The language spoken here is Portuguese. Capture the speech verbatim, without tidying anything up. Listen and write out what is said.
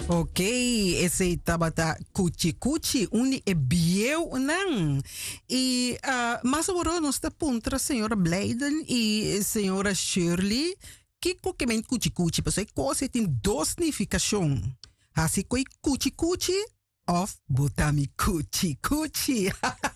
Ok, esse tabata cuchi cuchi uni e bieu nang. E uh, mas agora nós está puntra senhora Blyden e senhora Shirley que qualquer cuchi cuchi, porque coisa tem duas significações. Assim coi cuchi cuchi of botami cuchi cuchi.